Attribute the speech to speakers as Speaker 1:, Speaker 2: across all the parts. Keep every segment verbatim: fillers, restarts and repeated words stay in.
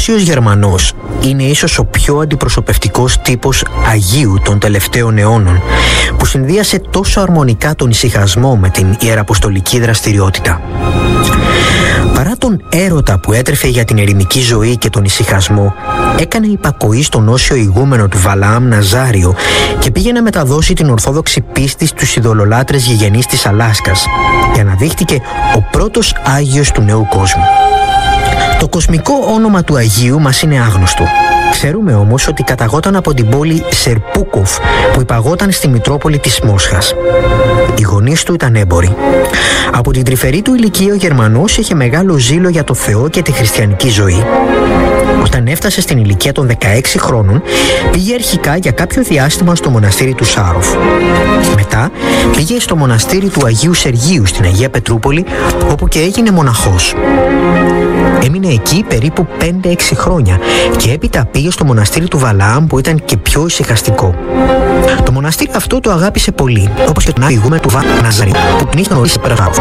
Speaker 1: Όσιος Γερμανός είναι ίσως ο πιο αντιπροσωπευτικός τύπος Αγίου των τελευταίων αιώνων, που συνδύασε τόσο αρμονικά τον ησυχασμό με την ιεραποστολική δραστηριότητα. Παρά τον έρωτα που έτρεφε για την ερημική ζωή και τον ησυχασμό, έκανε υπακοή στον όσιο ηγούμενο του Βαλαάμ Ναζάριο και πήγε να μεταδώσει την ορθόδοξη πίστη στους ειδωλολάτρες γηγενείς της Αλάσκας και αναδείχτηκε ο πρώτος Άγιος του νέου κόσμου. Το κοσμικό όνομα του Αγίου μας είναι άγνωστο. Ξέρουμε όμως ότι καταγόταν από την πόλη Σερπούκοφ που υπαγόταν στη Μητρόπολη της Μόσχας. Οι γονείς του ήταν έμποροι. Από την τρυφερή του ηλικία ο Γερμανός είχε μεγάλο ζήλο για το Θεό και τη χριστιανική ζωή. Όταν έφτασε στην ηλικία των δεκαέξι χρόνων, πήγε αρχικά για κάποιο διάστημα στο μοναστήρι του Σάροφ. Μετά πήγε στο μοναστήρι του Αγίου Σεργίου στην Αγία Πετρούπολη, όπου και έγινε μοναχός. Έμεινε εκεί περίπου πέντε έξι χρόνια και έπειτα πήγε στο μοναστήρι του Βαλαάμ που ήταν και πιο ησυχαστικό. Το μοναστήρι αυτό το αγάπησε πολύ, όπως και τον Άγιο ηγούμενο του Βαλαάμ Ναζαρίου, που τον είχε γνωρίσει πέρα από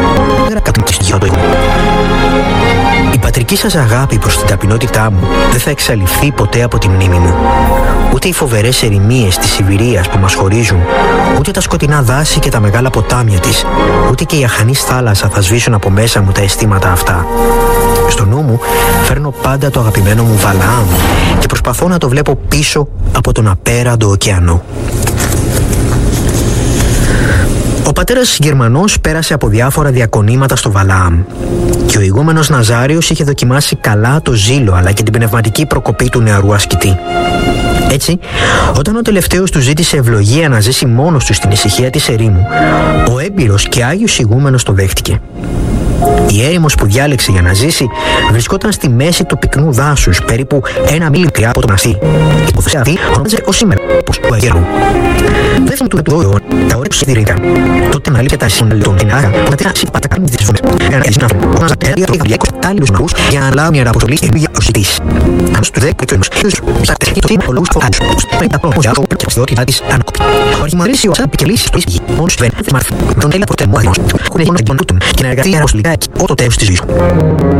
Speaker 1: η πατρική σας αγάπη προς την ταπεινότητά μου δεν θα εξαλειφθεί ποτέ από τη μνήμη μου. Ούτε οι φοβερές ερημίες της Σιβηρίας που μας χωρίζουν, ούτε τα σκοτεινά δάση και τα μεγάλα ποτάμια της, ούτε και η αχανής θάλασσα θα σβήσουν από μέσα μου τα αισθήματα αυτά. Στο νου μου φέρνω πάντα το αγαπημένο μου Βαλαάμ και προσπαθώ να το βλέπω πίσω από τον απέραντο ωκεανό. Ο πατέρας Γερμανός πέρασε από διάφορα διακονήματα στο Βαλαάμ και ο ηγούμενος Ναζάριος είχε δοκιμάσει καλά το ζήλο αλλά και την πνευματική προκοπή του νεαρού ασκητή. Έτσι, όταν ο τελευταίος του ζήτησε ευλογία να ζήσει μόνος του στην ησυχία της ερήμου, ο έμπειρος και άγιος ηγούμενος το δέχτηκε. Η έρημος που διάλεξε για να ζήσει βρισκόταν στη μέση του πυκνού δάσους, περίπου ένα μίλι μακριά από το μοναστήρι. Η υποθέση αυτή ονομάζεται ως σήμερα όπως του Αγίου. Δεύτερον του αιώνα, τα όρια του συντηρήθηκαν. Τότε αναλύθηκε τα σύμβολα των Τινάρα που τα πατακάνουν τις φωνές. Ένα έτσι να φωνούν. Όναζα πέρα για διακόσιους κατάλληλους ναούς για να λάβουν μια αποστολή στην ίδια ο Σιτής. Αμέσως του δέκατου αιώνα, ψάχνει το ο λόγος του άλλους. Πρέπει να πρόμος για άτομο και αστιότητά της ανακοπή. Ο αρχιμανδρής ο Σάπη και λύσεις του ίσχυ. Μόνος του Βέντε Μάρθου. Τον τέλα προτεμμό αδειμός. Έχουν γίνει να τον τούτον και να εργαστεί αεροστολικά εκεί ό το τέλος της ζωής του.